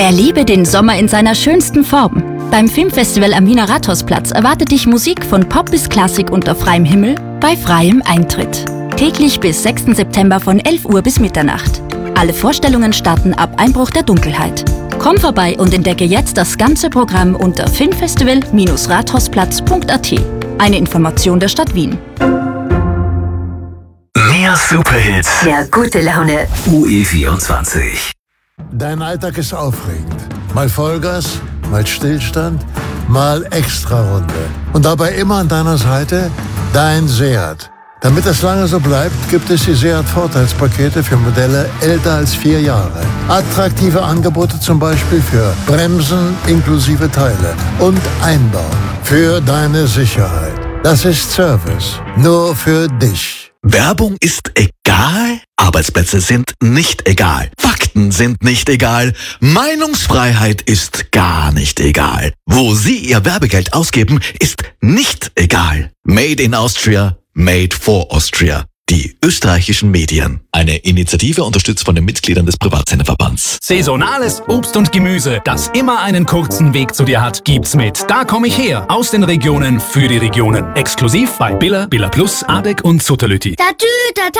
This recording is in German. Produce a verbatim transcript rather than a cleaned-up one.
Erlebe den Sommer in seiner schönsten Form. Beim Filmfestival am Wiener Rathausplatz erwartet dich Musik von Pop bis Klassik unter freiem Himmel bei freiem Eintritt. Täglich bis sechsten September von elf Uhr bis Mitternacht. Alle Vorstellungen starten ab Einbruch der Dunkelheit. Komm vorbei und entdecke jetzt das ganze Programm unter filmfestival Bindestrich rathausplatz Punkt a t. Eine Information der Stadt Wien. Mehr Superhits. Mehr gute Laune. U E vierundzwanzig. Dein Alltag ist aufregend. Mal Vollgas, mal Stillstand, mal Extrarunde. Und dabei immer an deiner Seite dein Seat. Damit das lange so bleibt, gibt es die Seat-Vorteilspakete für Modelle älter als vier Jahre. Attraktive Angebote zum Beispiel für Bremsen inklusive Teile und Einbau. Für deine Sicherheit. Das ist Service. Nur für dich. Werbung ist egal? Arbeitsplätze sind nicht egal. Fakten sind nicht egal. Meinungsfreiheit ist gar nicht egal. Wo Sie Ihr Werbegeld ausgeben, ist nicht egal. Made in Austria. Made for Austria. Die österreichischen Medien. Eine Initiative unterstützt von den Mitgliedern des Privatsenderverbands. Saisonales Obst und Gemüse, das immer einen kurzen Weg zu dir hat, gibt's mit Da komm ich her. Aus den Regionen für die Regionen. Exklusiv bei Billa, Billa Plus, Adek und Sutterlütti.